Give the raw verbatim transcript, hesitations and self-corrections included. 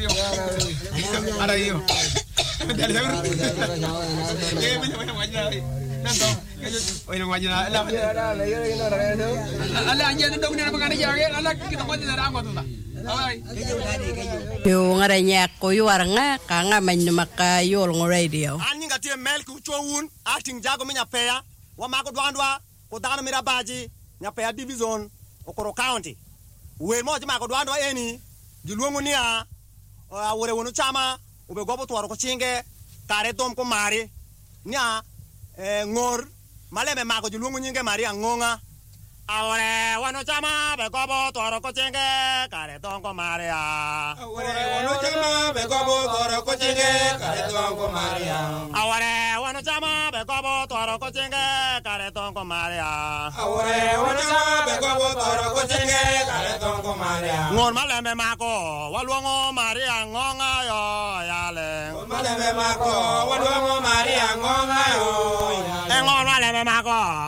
yo. Ara yo. Dale seguro. Eh, me voy a guayar. Nanto. Oy no guayar. La ala anya ndo ni na magana jage. Ala kita mo din na amo to. Ay. Yo ngaranya ko yo aranga kanga manumaka yo ngo radio. Ani ngatie milk uchowun acting jago menya pea wa mako dwandwa ko dana mirabaji nya pea division okoro county. We mo jima ko dwandwa eni diluongo nia awore wono chama ube gobo twaro ko chinge kare dom ko mari nya eh, ngor maleme mako diluongo nyinge mari angonga awore wono chama be gobo twaro ko chinge kare dom ko mari awore wono chama be gobo twaro ko chinge kare dom ko mari awore wono chama be gobo twaro ko chinge kare dom ko mari awore wono chama be gobo twaro ko chinge kare dom ko mari ngor maleme mako waluongo mari angonga yo yale ngor maleme mako waluongo mari angonga yo ngor maleme mako